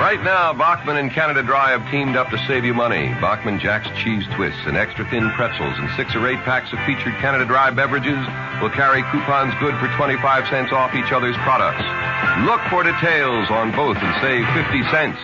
Right now, Bachman and Canada Dry have teamed up to save you money. Bachman Jack's Cheese Twists and extra thin pretzels and 6 or 8 packs of featured Canada Dry beverages will carry coupons good for 25 cents off each other's products. Look for details on both and save 50 cents.